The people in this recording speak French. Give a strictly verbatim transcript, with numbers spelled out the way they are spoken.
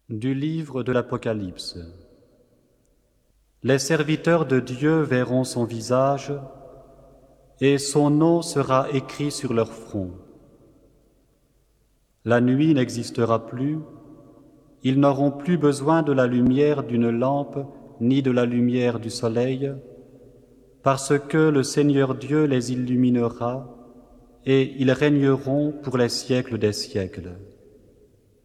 Du livre de l'Apocalypse. Les serviteurs de Dieu verront son visage, et son nom sera écrit sur leur front. La nuit n'existera plus, ils n'auront plus besoin de la lumière d'une lampe ni de la lumière du soleil, parce que le Seigneur Dieu les illuminera, et ils régneront pour les siècles des siècles.